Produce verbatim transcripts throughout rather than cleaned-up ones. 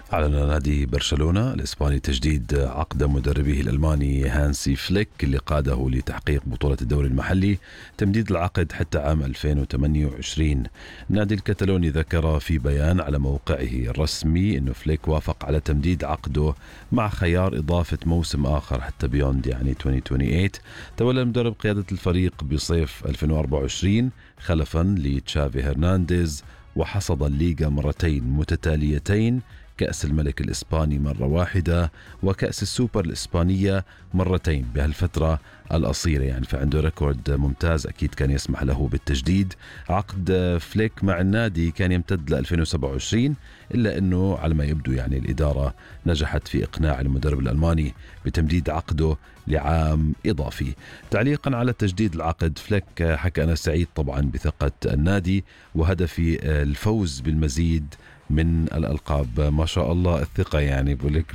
أعلن نادي برشلونة الإسباني تجديد عقد مدربه الألماني هانسي فليك اللي قاده لتحقيق بطولة الدوري المحلي، تمديد العقد حتى عام ألفين وثمانية وعشرين. النادي الكتالوني ذكر في بيان على موقعه الرسمي أنه فليك وافق على تمديد عقده مع خيار إضافة موسم آخر حتى بيوند يعني ألفين وثمانية وعشرين. تولى المدرب قيادة الفريق بصيف ألفين وأربعة وعشرين خلفا لتشافي هرنانديز، وحصد الليغا مرتين متتاليتين، كأس الملك الإسباني مرة واحدة وكأس السوبر الإسبانية مرتين بهالفترة القصيرة يعني، فعنده ريكورد ممتاز أكيد كان يسمح له بالتجديد. عقد فليك مع النادي كان يمتد ل ألفين وسبعة وعشرين، إلا أنه على ما يبدو يعني الإدارة نجحت في إقناع المدرب الألماني بتمديد عقده لعام إضافي. تعليقا على تجديد العقد، فليك حكى: أنا سعيد طبعا بثقة النادي وهدفي الفوز بالمزيد من الألقاب. ما شاء الله الثقة يعني بقولك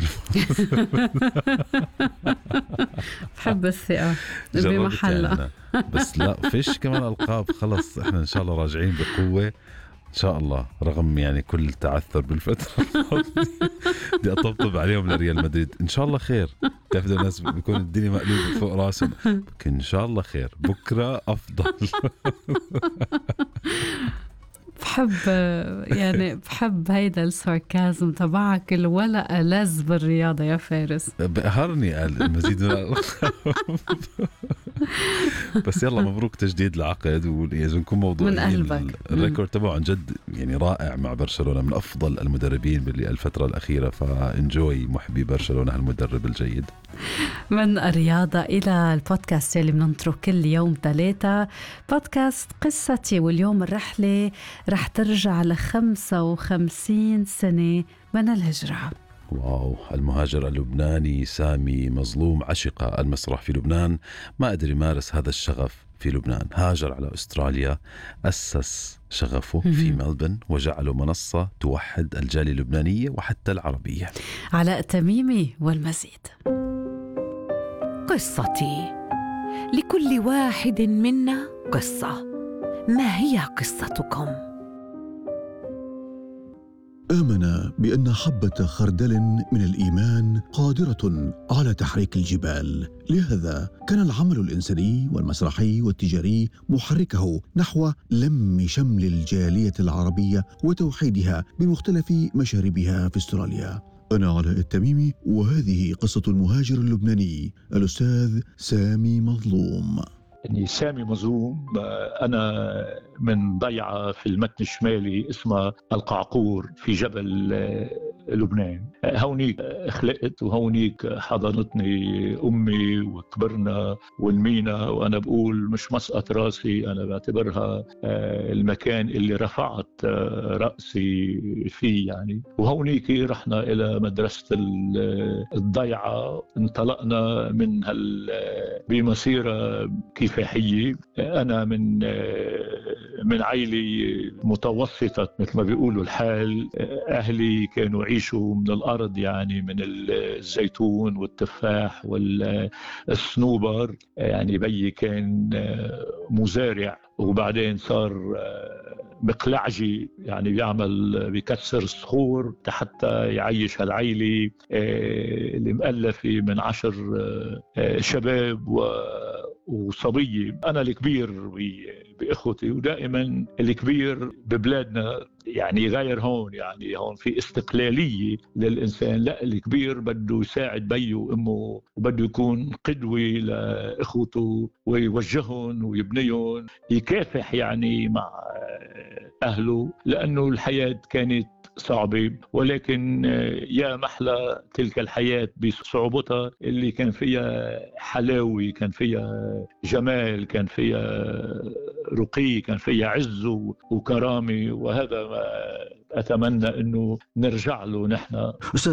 بحب الثقة بمحلها يعني، بس لا فيش كمان ألقاب، خلص احنا إن شاء الله راجعين بقوة إن شاء الله، رغم يعني كل التعثر بالفترة دي أطبطب عليهم لريال مدريد. إن شاء الله خير، تعرف الناس بيكون الدنيا مقلوبة فوق راسهم، إن شاء الله خير، بكرة أفضل. بحب يعني بحب هيدا الساركازم تبعك اللي ولا ألذ بالرياضة يا فارس. بقهرني قال المزيد من بس يلا مبروك تجديد العقد، وإذا نكون موضوعين الريكورد تبعه عن جد يعني رائع مع برشلونة، من أفضل المدربين بالفترة الأخيرة، فانجوي محبي برشلونة المدرب الجيد. من الرياضة إلى البودكاست اللي بننطره كل يوم ثلاثة، بودكاست قصتي، واليوم الرحلة رح ترجع لخمسة وخمسين سنة من الهجرة. واو. المهاجر اللبناني سامي مظلوم عشق المسرح في لبنان، ما قدر يمارس هذا الشغف في لبنان، هاجر على أستراليا، أسس شغفه في ملبن وجعله منصة توحد الجالية اللبنانية وحتى العربية. علاء تميمي والمزيد. قصتي، لكل واحد منا قصة، ما هي قصتكم؟ آمن بأن حبة خردل من الإيمان قادرة على تحريك الجبال، لهذا كان العمل الإنساني والمسرحي والتجاري محركه نحو لم شمل الجالية العربية وتوحيدها بمختلف مشاربها في أستراليا. أنا علاء التميمي، وهذه قصة المهاجر اللبناني الأستاذ سامي مظلوم. يعني سامي مظلوم أنا من ضيعة في المتن الشمالي اسمها القعقور في جبل لبنان. هونيك خلقت وهونيك حضنتني أمي وكبرنا والمينا، وأنا بقول مش مسقط راسي، أنا بعتبرها المكان اللي رفعت رأسي فيه يعني. وهونيك رحنا إلى مدرسة الضيعة، انطلقنا من بمسيرة كفاحية. أنا من من عائلة متوسطة مثل ما بيقولوا الحال، أهلي كانوا يعيشوا من الأرض يعني، من الزيتون والتفاح والصنوبر يعني. بيي كان مزارع وبعدين صار مقلعجي يعني، بيعمل بيكسر الصخور حتى يعيش هالعائلة اللي مؤلفة من عشر شباب و وصبية. أنا الكبير بإخوتي، ودائما الكبير ببلادنا يعني غير هون، يعني هون في استقلالية للإنسان، لا الكبير بده يساعد بيه وأمه وبده يكون قدوة لإخوته ويوجههم ويبنيهم، يكافح يعني مع أهله، لأنه الحياة كانت صعبة، ولكن يا محلى تلك الحياة بصعوبتها اللي كان فيها حلاوة، كان فيها جمال، كان فيها رقي، كان فيها عز وكرامة. وهذا ما أتمنى أنه نرجع له نحن.